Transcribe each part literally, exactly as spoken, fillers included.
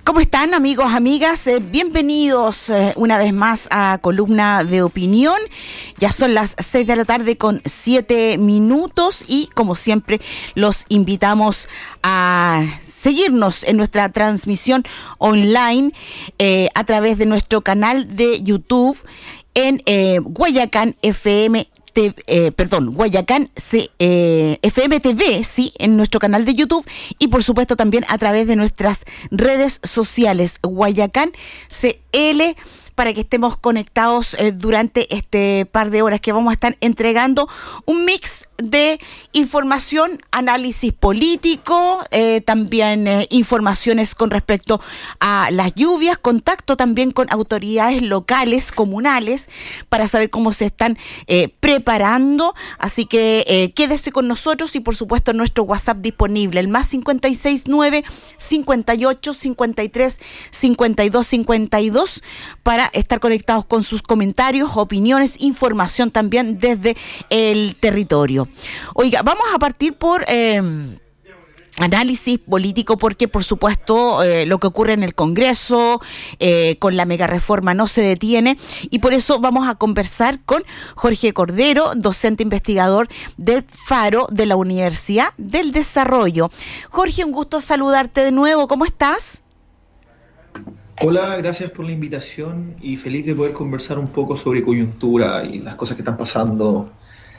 ¿Cómo están, amigos, amigas? Eh, bienvenidos eh, una vez más a Columna de Opinión. Ya son las seis de la tarde con siete minutos y, como siempre, los invitamos a seguirnos en nuestra transmisión online eh, a través de nuestro canal de YouTube en eh, Guayacán F M. Te, eh, perdón, Guayacán C, eh, F M T V, sí, en nuestro canal de YouTube y por supuesto también a través de nuestras redes sociales, Guayacán C L, para que estemos conectados eh, durante este par de horas que vamos a estar entregando un mix de información, análisis político, eh, también eh, informaciones con respecto a las lluvias, contacto también con autoridades locales, comunales, para saber cómo se están eh, preparando. Así que eh, quédese con nosotros y por supuesto nuestro WhatsApp disponible, el más cincuenta y seis nueve, cincuenta y ocho, cincuenta y tres, cincuenta y dos, cincuenta y dos, para estar conectados con sus comentarios, opiniones, información también desde el territorio. Oiga, vamos a partir por eh, análisis político porque, por supuesto, eh, lo que ocurre en el Congreso eh, con la mega reforma no se detiene y por eso vamos a conversar con Jorge Cordero, docente investigador del Faro de la Universidad del Desarrollo. Jorge, un gusto saludarte de nuevo. ¿Cómo estás? Hola, gracias por la invitación y feliz de poder conversar un poco sobre coyuntura y las cosas que están pasando.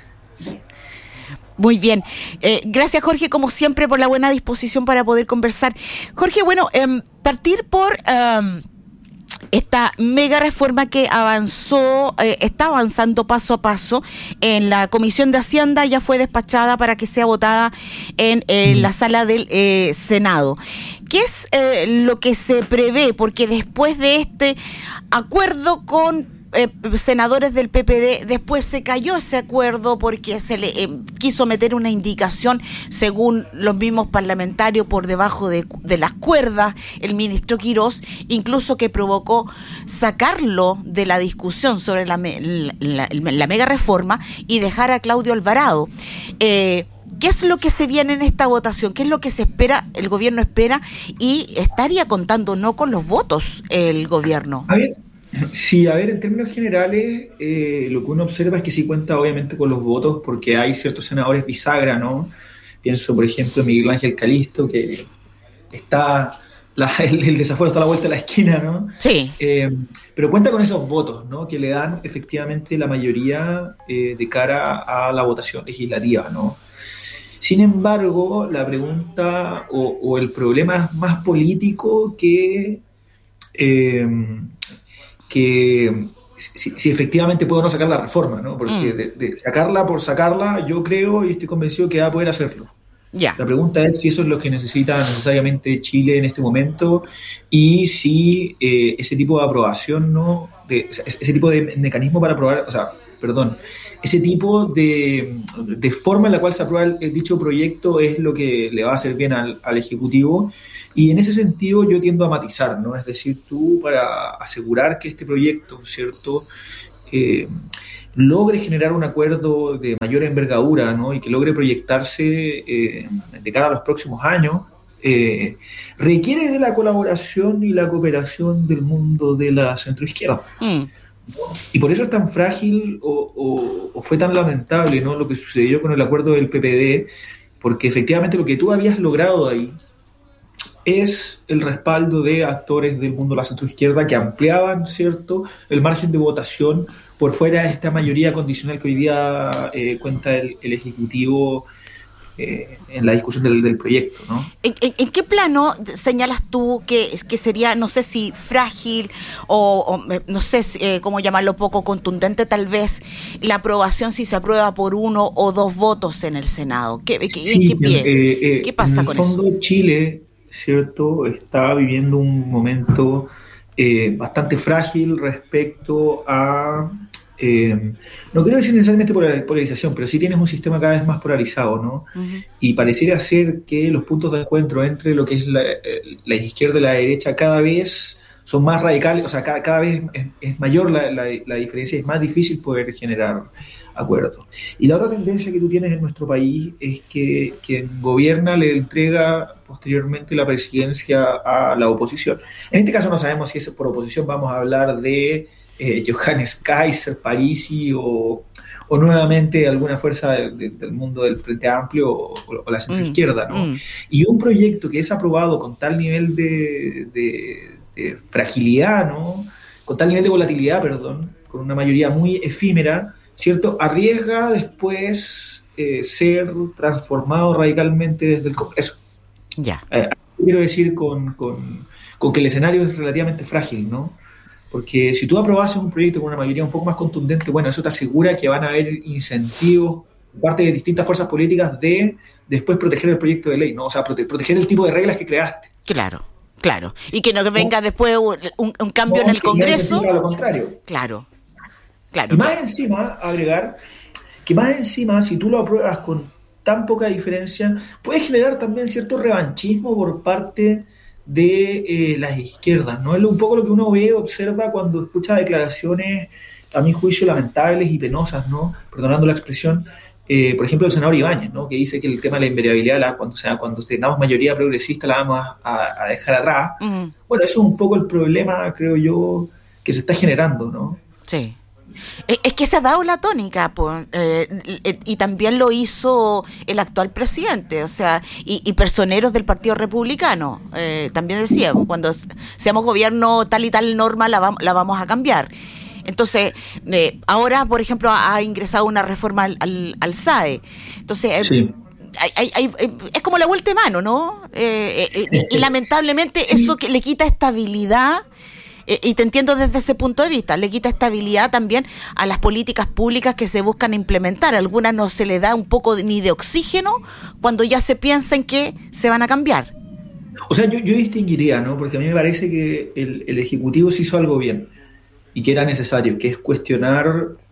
Muy bien. Eh, gracias, Jorge, como siempre, por la buena disposición para poder conversar. Jorge, bueno, eh, partir por eh, esta mega reforma que avanzó, eh, está avanzando paso a paso en la Comisión de Hacienda, ya fue despachada para que sea votada en eh, la sala del eh, Senado. ¿Qué es eh, lo que se prevé? Porque después de este acuerdo con Eh, senadores del P P D, después se cayó ese acuerdo porque se le eh, quiso meter una indicación, según los mismos parlamentarios, por debajo de, de las cuerdas, el ministro Quirós, incluso que provocó sacarlo de la discusión sobre la, la, la, la mega reforma y dejar a Claudio Alvarado. Eh, ¿Qué es lo que se viene en esta votación? ¿Qué es lo que se espera, el gobierno espera? Y estaría contando no con los votos el gobierno. A ver. Sí, a ver, en términos generales, eh, lo que uno observa es que sí cuenta obviamente con los votos porque hay ciertos senadores bisagra, ¿no? Pienso, por ejemplo, en Miguel Ángel Calisto, que está, la, el, el desafuero está a la vuelta de la esquina, ¿no? Sí. Eh, pero cuenta con esos votos, ¿no? Que le dan efectivamente la mayoría eh, de cara a la votación legislativa, ¿no? Sin embargo, la pregunta o, o el problema es más político que... Eh, que si, si efectivamente puedo o no sacar la reforma, ¿no? Porque mm. de, de sacarla por sacarla, yo creo y estoy convencido que va a poder hacerlo. Yeah. La pregunta es si eso es lo que necesita necesariamente Chile en este momento y si eh, ese tipo de aprobación, ¿no? De, ese tipo de mecanismo para aprobar, o sea, perdón, ese tipo de, de forma en la cual se aprueba el, el dicho proyecto es lo que le va a hacer bien al, al Ejecutivo. Y en ese sentido yo tiendo a matizar, ¿no? Es decir, tú para asegurar que este proyecto, ¿cierto?, eh, logre generar un acuerdo de mayor envergadura, ¿no? Y que logre proyectarse eh, de cara a los próximos años, eh, requiere de la colaboración y la cooperación del mundo de la centroizquierda. Mm. Y por eso es tan frágil o, o, o fue tan lamentable, ¿no?, lo que sucedió con el acuerdo del P P D, porque efectivamente lo que tú habías logrado ahí es el respaldo de actores del mundo de la centroizquierda que ampliaban, ¿cierto?, el margen de votación por fuera de esta mayoría condicional que hoy día eh, cuenta el, el Ejecutivo eh, en la discusión del, del proyecto, ¿no? ¿En, en, ¿En qué plano señalas tú que, que sería, no sé si frágil o, o no sé eh, cómo llamarlo, poco contundente tal vez, la aprobación si se aprueba por uno o dos votos en el Senado? ¿Qué, qué, sí, ¿En qué pie? Eh, eh, ¿Qué pasa con eso? En el fondo, Chile, ¿cierto?, está viviendo un momento eh, bastante frágil respecto a, eh, no quiero decir necesariamente polarización, pero sí tienes un sistema cada vez más polarizado, ¿no? Uh-huh. Y pareciera ser que los puntos de encuentro entre lo que es la, la izquierda y la derecha cada vez son más radicales, o sea, cada, cada vez es, es mayor la, la, la diferencia, es más difícil poder generar acuerdos. Y la otra tendencia que tú tienes en nuestro país es que quien gobierna le entrega posteriormente la presidencia a la oposición. En este caso no sabemos si es por oposición, vamos a hablar de eh, Johannes Kaiser, Parisi o, o nuevamente alguna fuerza de, de, del mundo del Frente Amplio o, o la centroizquierda, ¿no? Mm. Y un proyecto que es aprobado con tal nivel de... de de fragilidad, ¿no? Con tal nivel de volatilidad, perdón, con una mayoría muy efímera, ¿cierto? Arriesga después eh, ser transformado radicalmente desde el Congreso. Ya. Eh, quiero decir con, con, con que el escenario es relativamente frágil, ¿no? Porque si tú aprobas un proyecto con una mayoría un poco más contundente, bueno, eso te asegura que van a haber incentivos por parte de distintas fuerzas políticas de después proteger el proyecto de ley, ¿no? O sea, prote- proteger el tipo de reglas que creaste. Claro. Claro, y que no venga no, después un, un cambio no, en el Congreso. A lo contrario. Claro, claro. Y más encima, agregar, que más encima, si tú lo apruebas con tan poca diferencia, puede generar también cierto revanchismo por parte de eh, las izquierdas, ¿no? Es un poco lo que uno ve, observa cuando escucha declaraciones, a mi juicio, lamentables y penosas, ¿no? Perdonando la expresión, Eh, por ejemplo, el senador Ibáñez, ¿no? Que dice que el tema de la invariabilidad, la, cuando, o sea, cuando tengamos mayoría progresista, la vamos a, a dejar atrás. Uh-huh. Bueno, eso es un poco el problema, creo yo, que se está generando, ¿no? Sí. Es que se ha dado la tónica, pues, eh, y también lo hizo el actual presidente, o sea, y, y personeros del Partido Republicano. Eh, también decíamos, cuando seamos gobierno, tal y tal norma la, va, la vamos a cambiar. Entonces, eh, ahora, por ejemplo, ha, ha ingresado una reforma al, al, al S A E. Entonces, sí. eh, hay, hay, hay, es como la vuelta de mano, ¿no? Eh, eh, y, y lamentablemente sí. Eso que le quita estabilidad, eh, y te entiendo desde ese punto de vista, le quita estabilidad también a las políticas públicas que se buscan implementar. Algunas no se le da un poco ni de oxígeno cuando ya se piensa en que se van a cambiar. O sea, yo, yo distinguiría, ¿no? Porque a mí me parece que el, el Ejecutivo sí hizo algo bien y que era necesario, que es cuestionar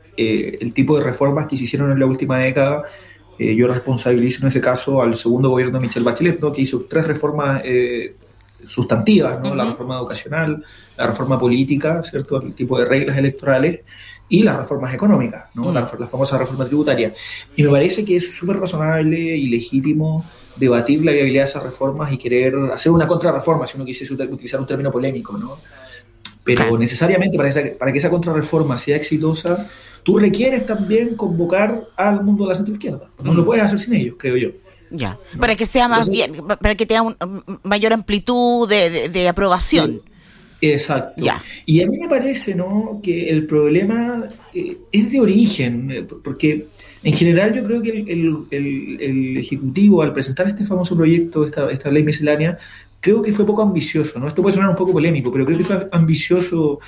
eh, el tipo de reformas que se hicieron en la última década. Eh, yo responsabilizo en ese caso al segundo gobierno de Michelle Bachelet, ¿no? Que hizo tres reformas eh, sustantivas, ¿no? Uh-huh. La reforma educacional, la reforma política, ¿cierto? El tipo de reglas electorales y las reformas económicas, ¿no? Uh-huh. la, la famosa reforma tributaria. Y me parece que es súper razonable y legítimo debatir la viabilidad de esas reformas y querer hacer una contrarreforma, si uno quisiese utilizar un término polémico, ¿no? Pero claro. necesariamente para, esa, para que esa contrarreforma sea exitosa, tú requieres también convocar al mundo de la centroizquierda. No mm. lo puedes hacer sin ellos, creo yo. Ya, ¿no? Para que sea más Entonces, bien, para que tenga una mayor amplitud de, de, de aprobación. Sí, exacto. Ya. Y a mí me parece, ¿no?, que el problema eh, es de origen, porque en general yo creo que el, el, el, el Ejecutivo, al presentar este famoso proyecto, esta, esta ley miscelánea, creo que fue poco ambicioso, ¿no? Esto puede sonar un poco polémico, pero creo que fue ambicioso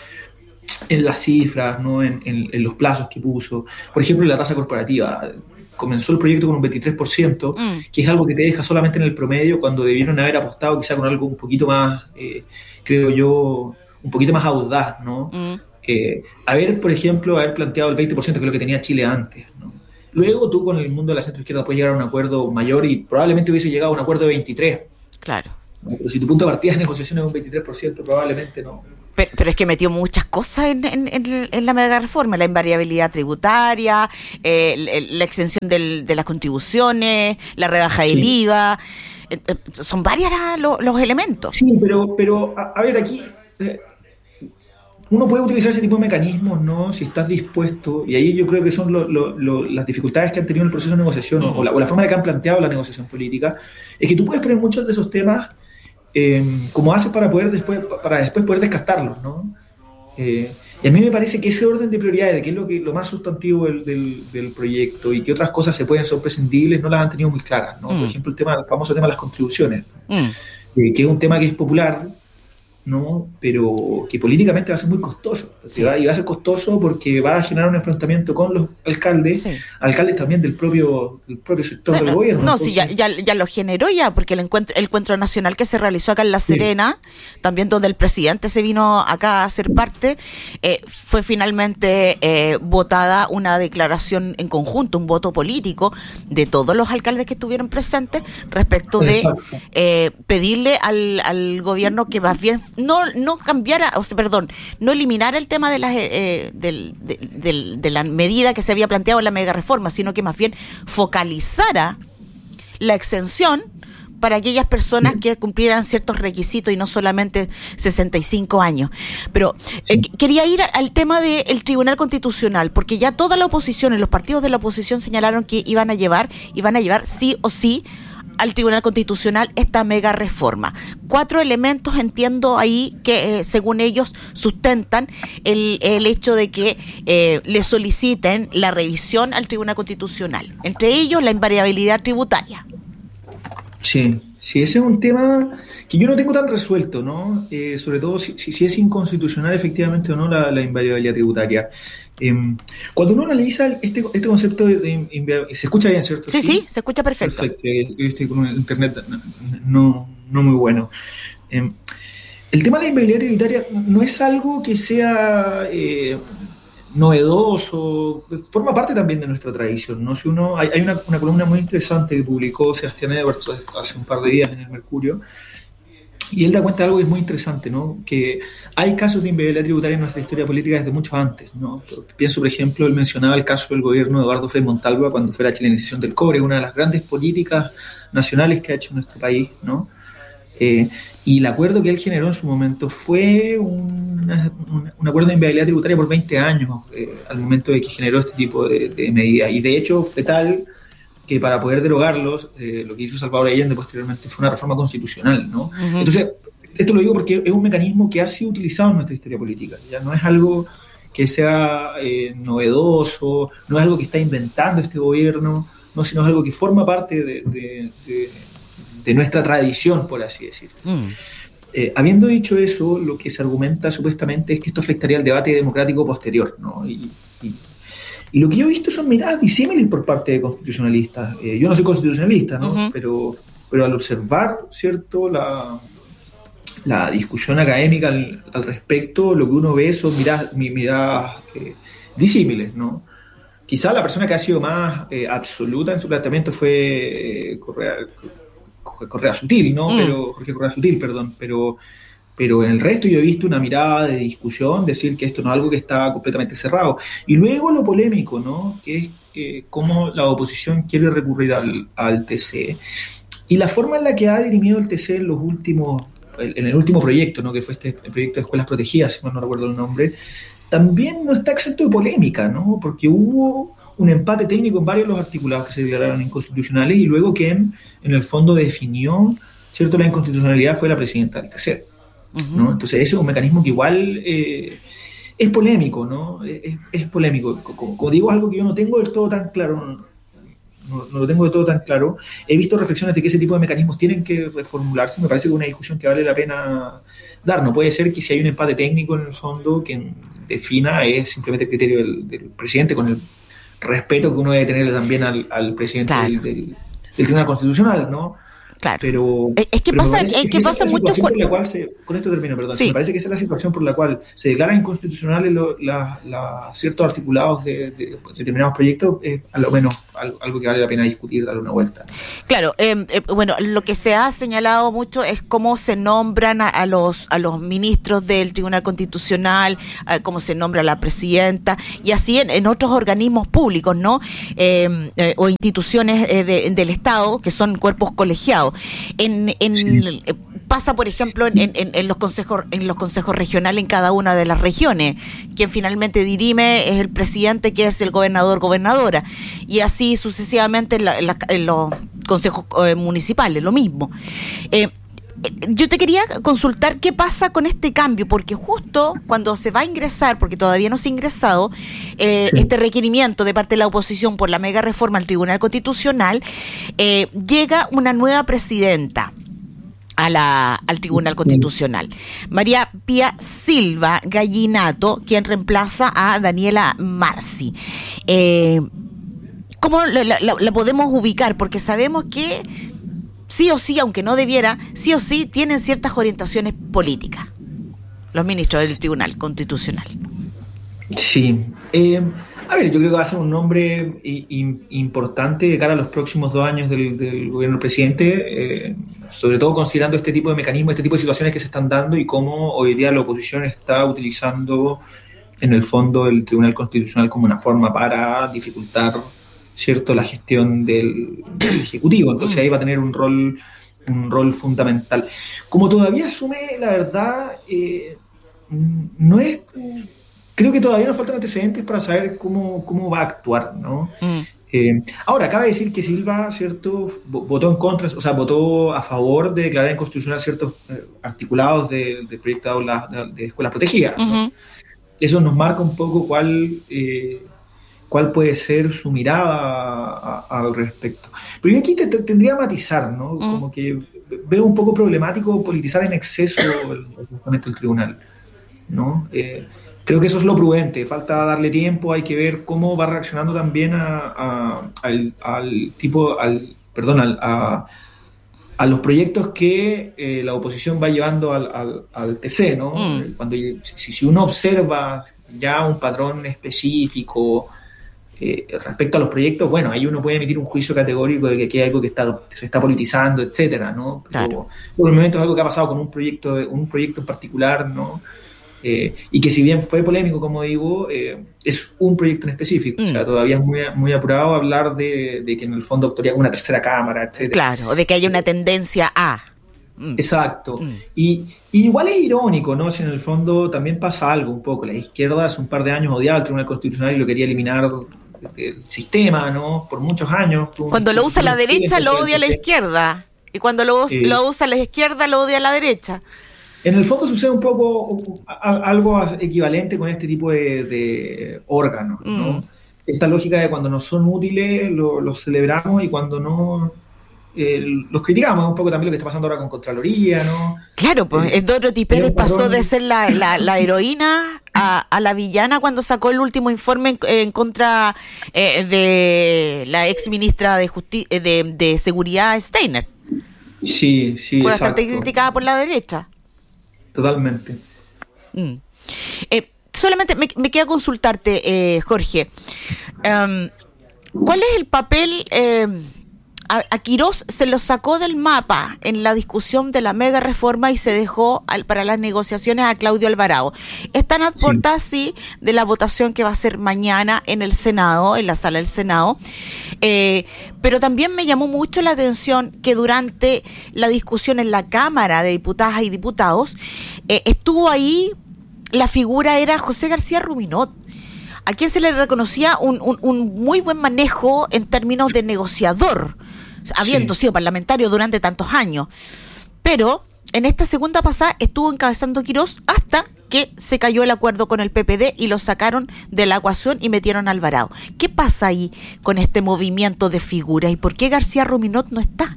en las cifras, ¿no? En, en, en los plazos que puso. Por ejemplo, en la tasa corporativa. Comenzó el proyecto con un veintitrés por ciento, mm. que es algo que te deja solamente en el promedio, cuando debieron haber apostado quizá con algo un poquito más, eh, creo yo, un poquito más audaz, ¿no? Mm. Eh, haber, por ejemplo, haber planteado el veinte por ciento, que es lo que tenía Chile antes, ¿no? Luego tú con el mundo de la centroizquierda puedes llegar a un acuerdo mayor y probablemente hubiese llegado a un acuerdo de veintitrés. Claro. Pero si tu punto de partida de negociación es un veintitrés por ciento, probablemente no. Pero, pero es que metió muchas cosas en, en, en, en la mega reforma, la invariabilidad tributaria, eh, la exención del, de las contribuciones, la rebaja del sí. I V A, eh, eh, son varios los, los elementos. Sí, pero, pero a, a ver, aquí eh, uno puede utilizar ese tipo de mecanismos, ¿no? Si estás dispuesto, y ahí yo creo que son lo, lo, lo, las dificultades que han tenido en el proceso de negociación, uh-huh. o, la, o la forma de que han planteado la negociación política, es que tú puedes poner muchos de esos temas Eh, como hace para poder después para después poder descartarlos, ¿no? Eh, y a mí me parece que ese orden de prioridades, de qué es lo que lo más sustantivo del, del, del proyecto y qué otras cosas se pueden ser prescindibles, no las han tenido muy claras, ¿no? Mm. Por ejemplo, el tema, el famoso tema de las contribuciones, mm. eh, que es un tema que es popular, ¿no? Pero que políticamente va a ser muy costoso. Sí. Va, y va a ser costoso porque va a generar un enfrentamiento con los alcaldes, sí. alcaldes también del propio, del propio sector bueno, del gobierno. No, Entonces, sí, ya, ya, ya lo generó ya, porque el encuentro, el encuentro nacional que se realizó acá en La Serena, sí. también donde el presidente se vino acá a ser parte, eh, fue finalmente eh, votada una declaración en conjunto, un voto político de todos los alcaldes que estuvieron presentes respecto de eh, pedirle al, al gobierno que más bien no no cambiara, o sea, perdón, no eliminara el tema de la, eh, del, de, de, de la medida que se había planteado en la mega reforma, sino que más bien focalizara la exención para aquellas personas que cumplieran ciertos requisitos y no solamente sesenta y cinco años. Pero eh, sí. quería ir al tema del Tribunal Constitucional, porque ya toda la oposición y los partidos de la oposición señalaron que iban a llevar, iban a llevar sí o sí al Tribunal Constitucional esta mega reforma. Cuatro elementos entiendo ahí que eh, según ellos sustentan el, el hecho de que eh, le soliciten la revisión al Tribunal Constitucional. Entre ellos la invariabilidad tributaria. Sí, sí, ese es un tema que yo no tengo tan resuelto, ¿no? Eh, sobre todo si, si, si es inconstitucional efectivamente o no la, la invariabilidad tributaria. Eh, cuando uno analiza este, este concepto de, de invariabilidad, ¿se escucha bien, cierto? Sí, sí, sí, se escucha perfecto. Perfecto, yo estoy con un internet no, no muy bueno. Eh, el tema de la invariabilidad tributaria no es algo que sea... Eh, novedoso, forma parte también de nuestra tradición, ¿no? Si uno, hay, hay una, una columna muy interesante que publicó Sebastián Edwards hace un par de días en el Mercurio, y él da cuenta de algo que es muy interesante, ¿no? Que hay casos de invariabilidad tributaria en nuestra historia política desde mucho antes, ¿no? Pienso, por ejemplo, él mencionaba el caso del gobierno de Eduardo Frei Montalva cuando fue la chilenización del cobre, una de las grandes políticas nacionales que ha hecho nuestro país, ¿no? Eh, y el acuerdo que él generó en su momento fue un, un, un acuerdo de invariabilidad tributaria por veinte años eh, al momento de que generó este tipo de, de medidas, y de hecho fue tal que para poder derogarlos eh, lo que hizo Salvador Allende posteriormente fue una reforma constitucional, ¿no? Uh-huh. Entonces, esto lo digo porque es un mecanismo que ha sido utilizado en nuestra historia política, ya no es algo que sea eh, novedoso, no es algo que está inventando este gobierno, no, sino es algo que forma parte de, de, de de nuestra tradición, por así decirlo. Mm. Eh, habiendo dicho eso, lo que se argumenta supuestamente es que esto afectaría al debate democrático posterior, ¿no? Y, y, y lo que yo he visto son miradas disímiles por parte de constitucionalistas. Eh, yo no soy constitucionalista, ¿no? Uh-huh. Pero, pero al observar, ¿cierto?, la, la discusión académica al, al respecto, lo que uno ve son miradas, miradas eh, disímiles, ¿no? Quizá la persona que ha sido más eh, absoluta en su planteamiento fue eh, Correa... Correa Sutil, ¿no? Mm. Pero, Jorge Correa Sutil, perdón, pero, pero en el resto yo he visto una mirada de discusión, decir que esto no es algo que está completamente cerrado. Y luego lo polémico, ¿no? Que es eh, cómo la oposición quiere recurrir al, al T C. Y la forma en la que ha dirimido el T C en los últimos, en el último proyecto, ¿no? Que fue este el proyecto de escuelas protegidas, si mal no recuerdo el nombre, también no está exento de polémica, ¿no? Porque hubo un empate técnico en varios de los articulados que se declararon inconstitucionales y luego quien en el fondo definió, ¿cierto?, la inconstitucionalidad fue la presidenta del T C, ¿no? Uh-huh. Entonces ese es un mecanismo que igual eh, es polémico, ¿no? Es, es polémico. Como, como digo, es algo que yo no tengo del todo tan claro, no, no, no lo tengo del todo tan claro. He visto reflexiones de que ese tipo de mecanismos tienen que reformularse. Me parece que es una discusión que vale la pena dar. No puede ser que si hay un empate técnico en el fondo, quien defina es simplemente el criterio del, del presidente, con el respeto que uno debe tener también al, al presidente claro. del, del, del Tribunal Constitucional, ¿no? Claro. Pero, es que pero pasa, es que, que pasa mucho por la cual se, con esto termino, perdón. Sí. Me parece que esa es la situación por la cual se declaran inconstitucionales lo, la, la, ciertos articulados de, de, de determinados proyectos, eh, a lo menos algo, algo que vale la pena discutir, darle una vuelta. Claro, eh, eh, bueno, lo que se ha señalado mucho es cómo se nombran a, a los a los ministros del Tribunal Constitucional, a cómo se nombra a la presidenta y así en, en otros organismos públicos, ¿no? Eh, eh, o instituciones eh, de, del Estado que son cuerpos colegiados. En, en sí. Pasa, por ejemplo, en, en, en los consejos en los consejos regionales en cada una de las regiones. Quien finalmente dirime es el presidente, que es el gobernador, gobernadora, y así sucesivamente en, la, en, la, en los consejos eh, municipales, lo mismo. Eh, Yo te quería consultar qué pasa con este cambio, porque justo cuando se va a ingresar, porque todavía no se ha ingresado, eh, sí. este requerimiento de parte de la oposición por la mega reforma al Tribunal Constitucional, eh, llega una nueva presidenta a la, al Tribunal Constitucional, María Pía Silva Gallinato, quien reemplaza a Daniela Marci. Eh, ¿Cómo la, la, la podemos ubicar? Porque sabemos que sí o sí, aunque no debiera, sí o sí tienen ciertas orientaciones políticas los ministros del Tribunal Constitucional. Sí. Eh, a ver, yo creo que va a ser un nombre i- importante de cara a los próximos dos años del, del gobierno del presidente. Eh, sobre todo considerando este tipo de mecanismos, este tipo de situaciones que se están dando y cómo hoy día la oposición está utilizando en el fondo el Tribunal Constitucional como una forma para dificultar, ¿cierto?, la gestión del, del Ejecutivo. Entonces ahí va a tener un rol, un rol fundamental. Como todavía asume, la verdad, eh, no es... Creo que todavía nos faltan antecedentes para saber cómo, cómo va a actuar, ¿no? Mm. Eh, ahora, cabe decir que Silva, ¿cierto?, votó en contra, o sea, votó a favor de declarar inconstitucional ciertos eh, articulados del de proyecto de, aulas, de, de escuelas protegidas, ¿no? Uh-huh. Eso nos marca un poco cuál, eh, cuál puede ser su mirada al respecto. Pero yo aquí te, te, tendría que matizar, ¿no? Uh-huh. Como que veo un poco problemático politizar en exceso el funcionamiento del tribunal, ¿no? Eh, Creo que eso es lo prudente, falta darle tiempo, hay que ver cómo va reaccionando también a, a, al, al tipo, al, perdón, al, a, a los proyectos que eh, la oposición va llevando al, al, al T C, ¿no? Mm. Cuando si, si uno observa ya un patrón específico eh, respecto a los proyectos, bueno, ahí uno puede emitir un juicio categórico de que aquí hay algo que está, se está politizando, etcétera, ¿no? Pero claro. Por el momento es algo que ha pasado con un proyecto, un proyecto en particular, ¿no? Eh, y que si bien fue polémico, como digo, eh, es un proyecto en específico. Mm. O sea, todavía es muy, muy apurado hablar de, de que en el fondo actuaría una tercera cámara, etcétera. Claro, o de que haya una tendencia a... Mm. Exacto. Mm. Y, y igual es irónico, ¿no? Si en el fondo también pasa algo un poco. La izquierda hace un par de años odiaba al Tribunal Constitucional y lo quería eliminar del sistema, ¿no? Por muchos años. Cuando lo usa la derecha, lo odia la izquierda. Y cuando lo, eh, lo usa la izquierda, lo odia la derecha. En el fondo sucede un poco algo equivalente con este tipo de, de órganos, ¿no? Mm. Esta lógica de cuando nos son útiles los lo celebramos y cuando no eh, los criticamos. Un poco también lo que está pasando ahora con Contraloría, ¿no? Claro, pues eh, Dorothy Pérez pasó de ser la, la, la heroína a, a la villana cuando sacó el último informe en, en contra eh, de la ex ministra de, Justi- de, de Seguridad, Steiner. Sí, sí, Fue exacto. bastante criticada por la derecha. Totalmente. Mm. Eh, solamente me, me queda consultarte, eh, Jorge. Um, ¿Cuál es el papel? Eh, a, a Quirós se lo sacó del mapa en la discusión de la mega reforma y se dejó al, para las negociaciones a Claudio Alvarado. Están a puertas, sí, de la votación que va a ser mañana en el Senado, en la sala del Senado. Eh, pero también me llamó mucho la atención que durante la discusión en la Cámara de Diputadas y Diputados eh, estuvo ahí, la figura era José García Ruminot, a quien se le reconocía un, un, un muy buen manejo en términos de negociador, habiendo sí. sido parlamentario durante tantos años. Pero en esta segunda pasada estuvo encabezando Quirós hasta que se cayó el acuerdo con el P P D y lo sacaron de la ecuación y metieron a Alvarado. ¿Qué pasa ahí con este movimiento de figuras y por qué García Ruminot no está?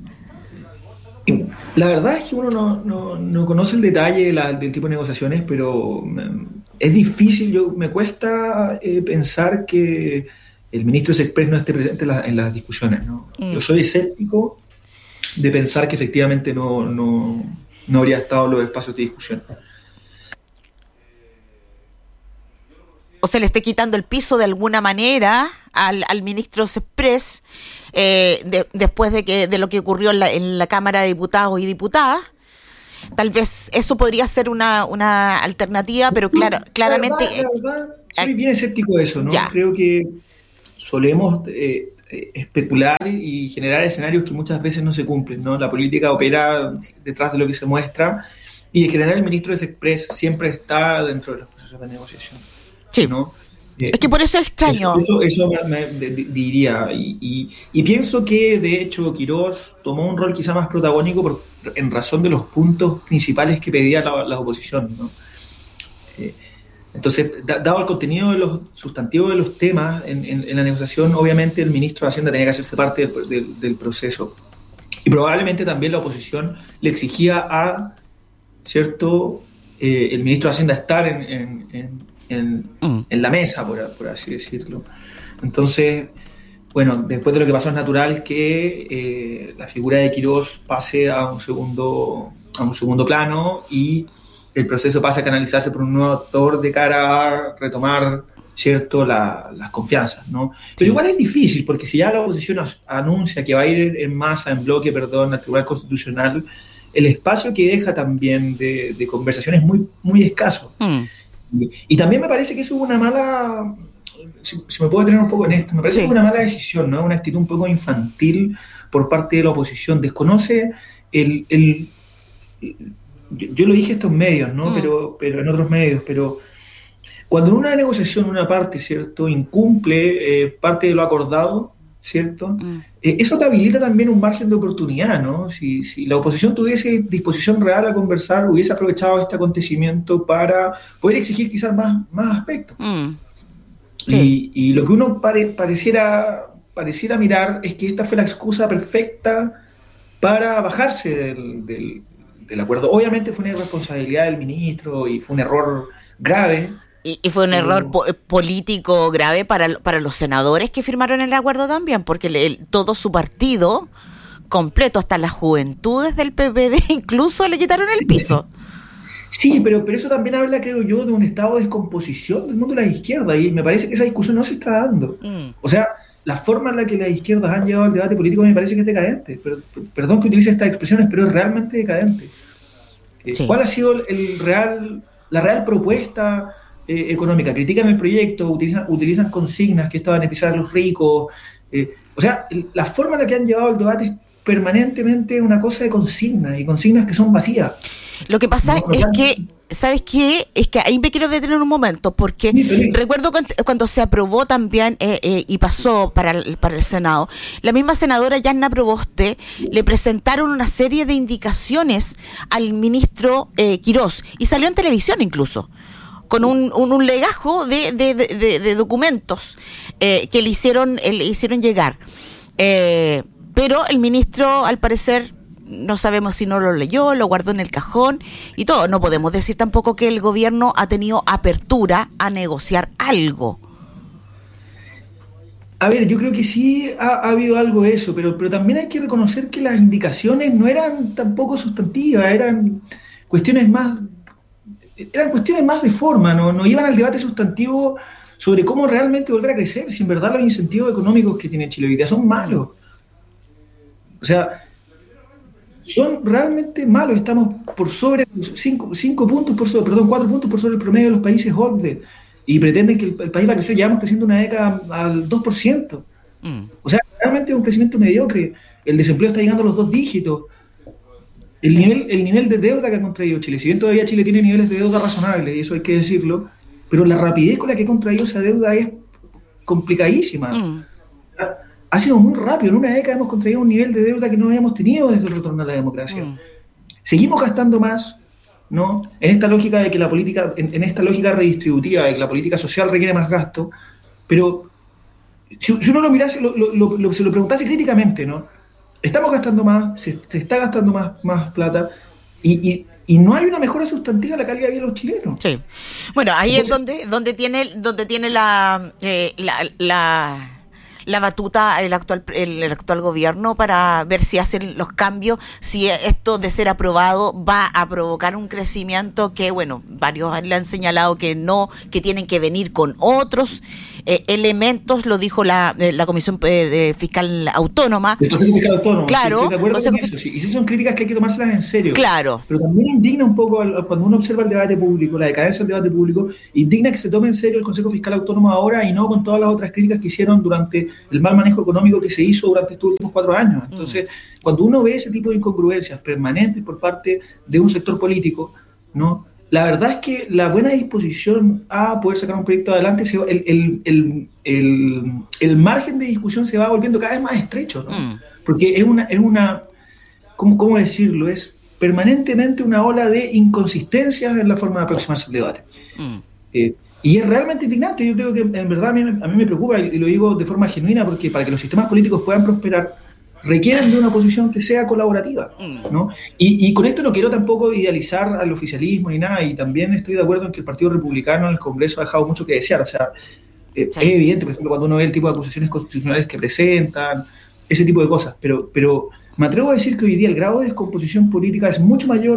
La verdad es que uno no, no, no conoce el detalle de la, del tipo de negociaciones, pero es difícil, yo me cuesta eh, pensar que el ministro de Express no esté presente en, la, en las discusiones, ¿no? Mm. Yo soy escéptico de pensar que efectivamente no, no, no habría estado en los espacios de discusión. O se le esté quitando el piso de alguna manera al, al ministro Express eh, de, después de que de lo que ocurrió en la, en la Cámara de Diputados y Diputadas. Tal vez eso podría ser una, una alternativa, pero claro, no, claramente... La verdad, la verdad soy eh, bien escéptico de eso, ¿no? Ya. Creo que solemos eh, especular y generar escenarios que muchas veces no se cumplen, ¿no? La política opera detrás de lo que se muestra y en general el ministro de Express siempre está dentro de los procesos de negociación. Sí, ¿no? Eh, es que por eso es extraño. Eso, eso, eso me, me, diría. Y, y, y pienso que, de hecho, Quirós tomó un rol quizá más protagónico por, en razón de los puntos principales que pedía la, la oposición, ¿no? Eh, entonces, da, dado el contenido de los sustantivos de los temas en, en, en la negociación, obviamente el ministro de Hacienda tenía que hacerse parte del, del, del proceso. Y probablemente también la oposición le exigía a, ¿cierto?, eh, el ministro de Hacienda estar en... en, en En, mm. en la mesa, por, por así decirlo. Entonces, bueno, después de lo que pasó es natural que eh, la figura de Quirós pase a un segundo a un segundo plano y el proceso pase a canalizarse por un nuevo actor de cara a retomar ¿cierto?, la, las confianzas, ¿no? Pero Sí. igual es difícil, porque si ya la oposición as- anuncia que va a ir en masa, en bloque, perdón, al Tribunal Constitucional, el espacio que deja también de, de conversación es muy, muy escaso. Mm. Y, y también me parece que eso es una mala, si, si me puedo detener un poco en esto, me parece Sí. que es una mala decisión, ¿no? Una actitud un poco infantil por parte de la oposición. Desconoce el... el yo, yo lo dije esto en medios, ¿no? Mm. Pero, pero en otros medios, pero cuando en una negociación una parte, ¿cierto?, incumple eh, parte de lo acordado, ¿cierto?, Mm. Eh, eso te habilita también un margen de oportunidad, ¿no? Si, si la oposición tuviese disposición real a conversar, hubiese aprovechado este acontecimiento para poder exigir quizás más, más aspectos. Mm. Sí. Y, y lo que uno pare- pareciera, pareciera mirar es que esta fue la excusa perfecta para bajarse del, del- del acuerdo. Obviamente fue una irresponsabilidad del ministro y fue un error grave. Y, y fue un pero- error po- político grave para, para los senadores que firmaron el acuerdo también, porque le- el- todo su partido completo, hasta las juventudes del P P D, incluso le quitaron el piso. Sí, pero, pero eso también habla, creo yo, de un estado de descomposición del mundo de la izquierda, y me parece que esa discusión no se está dando. Mm. O sea, la forma en la que las izquierdas han llevado el debate político me parece que es decadente. Pero, perdón que utilice estas expresiones, pero es realmente decadente. Eh, Sí. ¿Cuál ha sido el, el real, la real propuesta eh, económica? Critican el proyecto, utilizan, utilizan consignas que esto va a beneficiar a los ricos. eh, o sea, el- la forma en la que han llevado el debate es permanentemente una cosa de consignas, y consignas que son vacías. Lo que pasa No, no, es ya- que, ¿sabes qué? Es que ahí me quiero detener un momento, porque Sí, feliz. recuerdo cuando, cuando se aprobó también eh, eh, y pasó para el, para el Senado, la misma senadora Yanna Proboste le presentaron una serie de indicaciones al ministro eh, Quirós, y salió en televisión incluso, con un, un, un legajo de, de, de, de- de documentos eh, que le hicieron, eh, le hicieron llegar. Eh, pero el ministro, al parecer, no sabemos si no lo leyó, lo guardó en el cajón y todo. No podemos decir tampoco que el gobierno ha tenido apertura a negociar algo. A ver, yo creo que sí ha, ha habido algo de eso, pero, pero también hay que reconocer que las indicaciones no eran tampoco sustantivas, eran cuestiones más, eran cuestiones más de forma, no, no iban al debate sustantivo sobre cómo realmente volver a crecer, si en verdad los incentivos económicos que tiene Chile hoy día son malos. O sea, son realmente malos. Estamos por sobre cinco, cinco puntos por sobre, perdón, cuatro puntos por sobre el promedio de los países O C D E, y pretenden que el, el país va a crecer. Llevamos creciendo una década al dos por ciento. Mm. O sea, realmente es un crecimiento mediocre. El desempleo está llegando a los dos dígitos. El nivel, el nivel de deuda que ha contraído Chile, si bien todavía Chile tiene niveles de deuda razonables, y eso hay que decirlo, pero la rapidez con la que ha contraído esa deuda es complicadísima. Mm. Ha sido muy rápido. En una década hemos contraído un nivel de deuda que no habíamos tenido desde el retorno a la democracia. Mm. Seguimos gastando más, ¿no? En esta lógica de que la política, en, en esta lógica redistributiva de que la política social requiere más gasto, pero si, si uno lo mirase, lo, lo, lo, lo- se lo preguntase críticamente, ¿no? Estamos gastando más, se, se está gastando más, más plata, y, y, y no hay una mejora sustantiva en la calidad de vida de los chilenos. Sí. Bueno, ahí es Entonces- donde donde tiene donde tiene la eh, la, la la batuta el actual el, el actual gobierno para ver si hacen los cambios, si esto de ser aprobado va a provocar un crecimiento que, bueno, varios le han señalado que no, que tienen que venir con otros eh, elementos, lo dijo la, eh, la Comisión eh, de Fiscal Autónoma. El Consejo Fiscal Autónomo, Claro, sí, estoy de acuerdo Consejo con eso. Sí, y esas son críticas que hay que tomárselas en serio. Claro. Pero también indigna un poco, al- cuando uno observa el debate público, la decadencia del debate público, indigna que se tome en serio el Consejo Fiscal Autónomo ahora, y no con todas las otras críticas que hicieron durante el mal manejo económico que se hizo durante estos últimos cuatro años. Entonces, mm. cuando uno ve ese tipo de incongruencias permanentes por parte de un sector político, ¿no? La verdad es que la buena disposición a poder sacar un proyecto adelante, se va, el, el, el, el, el margen de discusión se va volviendo cada vez más estrecho, ¿no? Mm. Porque es una, es una ¿cómo, cómo decirlo? Es permanentemente una ola de inconsistencias en la forma de aproximarse al debate. Mm. Eh, y es realmente indignante. Yo creo que en verdad a mí, a mí me preocupa, y lo digo de forma genuina, porque para que los sistemas políticos puedan prosperar, requieren de una oposición que sea colaborativa, ¿no? Y, y con esto no quiero tampoco idealizar al oficialismo ni nada, y también estoy de acuerdo en que el Partido Republicano en el Congreso ha dejado mucho que desear. O sea, eh, sí. es evidente, por ejemplo, cuando uno ve el tipo de acusaciones constitucionales que presentan, ese tipo de cosas, pero, pero me atrevo a decir que hoy día el grado de descomposición política es mucho mayor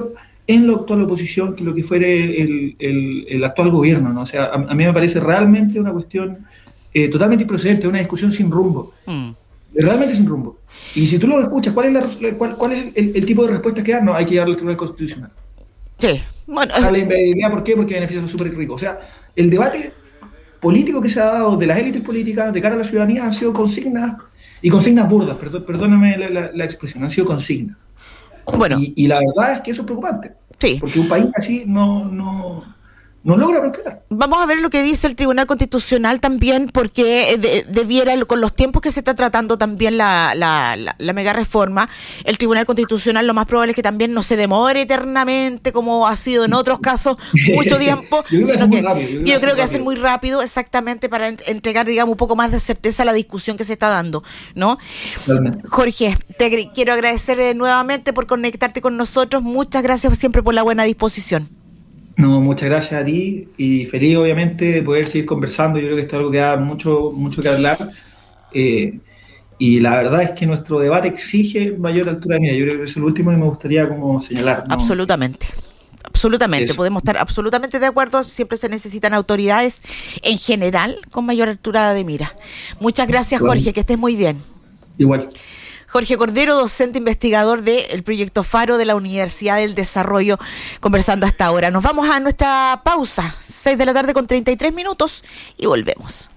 en la actual oposición que lo que fuere el, el, el actual gobierno, ¿no? O sea, a, a mí me parece realmente una cuestión eh, totalmente improcedente, una discusión sin rumbo, mm. realmente sin rumbo. Y si tú lo escuchas, ¿cuál es, la, cuál, cuál es el, el tipo de respuesta que dan? No, hay que llevarlo al Tribunal Constitucional. Sí. Bueno, a la inviabilidad, ¿por qué? Porque beneficia a los súper ricos. O sea, el debate político que se ha dado de las élites políticas de cara a la ciudadanía han sido consignas, y consignas burdas, perdón, perdóname la, la, la expresión, han sido consignas. Bueno. Y, y la verdad es que eso es preocupante. Sí. Porque un país así no, no, no logra prosperar. Vamos a ver lo que dice el Tribunal Constitucional también, porque de, debiera, con los tiempos que se está tratando también la, la, la, la mega reforma, el Tribunal Constitucional lo más probable es que también no se demore eternamente, como ha sido en otros casos, mucho tiempo, yo creo sino que, que, rápido, yo yo creo que, que hacer muy rápido, exactamente, para entregar, digamos, un poco más de certeza a la discusión que se está dando, ¿no? Realmente. Jorge, te quiero agradecer eh, nuevamente por conectarte con nosotros. Muchas gracias siempre por la buena disposición. No, muchas gracias a ti y feliz obviamente de poder seguir conversando. Yo creo que esto es algo que da mucho, mucho que hablar eh, y la verdad es que nuestro debate exige mayor altura de mira. Yo creo que eso es lo último que me gustaría como señalar, ¿no? Absolutamente. Absolutamente, eso. Podemos estar absolutamente de acuerdo. Siempre se necesitan autoridades en general con mayor altura de mira. Muchas gracias, bueno. Jorge, que estés muy bien. Igual. Jorge Cordero, docente investigador del proyecto Faro de la Universidad del Desarrollo, conversando hasta ahora. Nos vamos a nuestra pausa, seis de la tarde con treinta y tres minutos, y volvemos.